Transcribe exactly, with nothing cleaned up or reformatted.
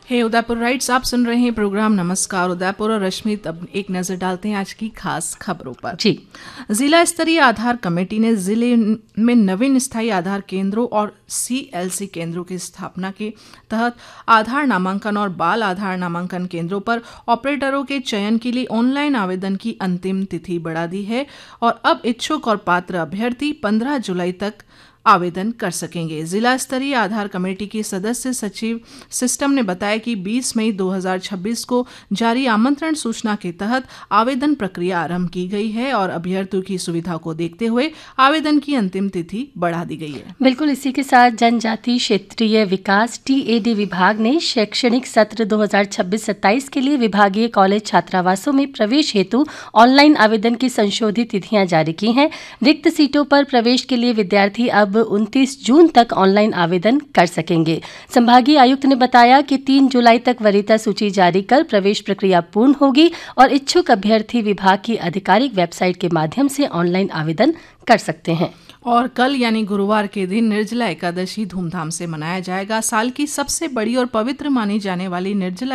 हे Udaipur rights, आप सुन रहे हैं प्रोग्राम नमस्कार उदयपुर और रश्मि। तब एक नजर डालते हैं आज की खास खबरों पर। जी, जिला स्तरीय आधार कमेटी ने जिले में नवीन स्थायी आधार केंद्रों और सीएलसी केंद्रों की स्थापना के तहत आधार नामांकन और बाल आधार नामांकन केंद्रों पर ऑपरेटरों के चयन के लिए ऑनलाइन आवेदन की अंतिम तिथि बढ़ा दी है और अब इच्छुक और पात्र अभ्यर्थी पंद्रह जुलाई तक आवेदन कर सकेंगे। जिला स्तरीय आधार कमेटी की सदस्य सचिव सिस्टम ने बताया कि बीस मई दो हज़ार छब्बीस को जारी आमंत्रण सूचना के तहत आवेदन प्रक्रिया आरंभ की गई है और अभ्यर्थियों की सुविधा को देखते हुए आवेदन की अंतिम तिथि बढ़ा दी गई है। बिल्कुल इसी के साथ जनजाति क्षेत्रीय विकास टीएडी विभाग ने शैक्षणिक सत्र दो हज़ार छब्बीस सत्ताईस के लिए विभागीय कॉलेज छात्रावासों में प्रवेश हेतु ऑनलाइन आवेदन की संशोधित तिथियां जारी की हैं। रिक्त सीटों पर प्रवेश के लिए विद्यार्थी अब उनतीस जून तक ऑनलाइन आवेदन कर सकेंगे। संभागीय आयुक्त ने बताया कि तीन जुलाई तक वरीयता सूची जारी कर प्रवेश प्रक्रिया पूर्ण होगी और इच्छुक अभ्यर्थी विभाग की आधिकारिक वेबसाइट के माध्यम से ऑनलाइन आवेदन कर सकते हैं। और कल यानी गुरुवार के दिन निर्जला एकादशी धूमधाम से मनाया जाएगा। साल की सबसे बड़ी और पवित्र मानी जाने वाली निर्जला